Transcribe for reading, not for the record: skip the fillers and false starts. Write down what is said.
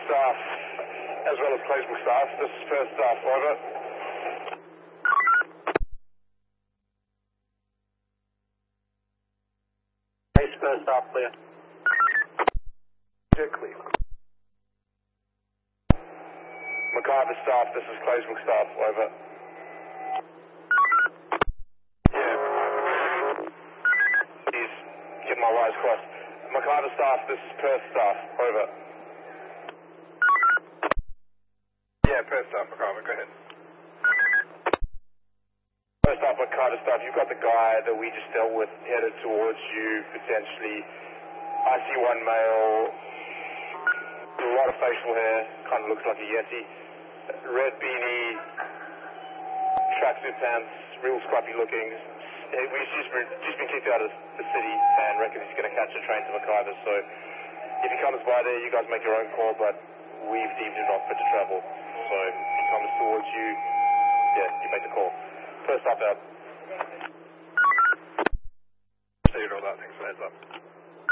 staff as well as Claysbrook staff. This is first staff, over. Base first staff, clear. Clear. Macarthur staff, this is Claysbrook staff, over. Yeah. Please get my wires crossed. Macarthur staff, this is Perth staff, over. Yeah, Perth staff, Macarthur, go ahead. Perth staff, Macarthur staff, you've got the guy that we just dealt with headed towards you, potentially. I see one male, a lot of facial hair, kind of looks like a Yeti. Red beanie, tracksuit pants, real scruffy looking. We've just been kicked out of the city and reckon he's going to catch a train to Macarthur. So if he comes by there, you guys make your own call, but we've deemed him not fit to travel. So if he comes towards you, yeah, you make the call. First up out. So you know that, thanks for the heads up.